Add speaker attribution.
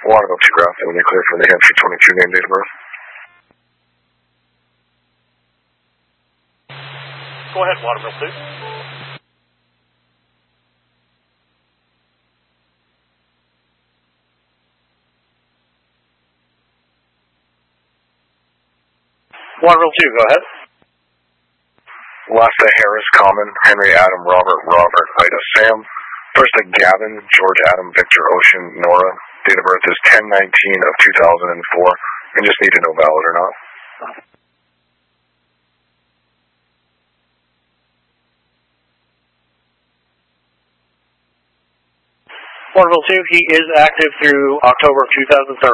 Speaker 1: Waterville 2 Graph, when you're clear for the Hampshire 22 name, date of birth.
Speaker 2: Go ahead, Waterville 2. Waterville 2, go ahead.
Speaker 1: Last day, Harris, Common, Henry, Adam, Robert, Ida, Sam. First day, Gavin, George, Adam, Victor, Ocean, Nora. Date of birth is 10/19 of 2004. I just need to know valid or not.
Speaker 2: Waterville 2, he is active through October of 2030.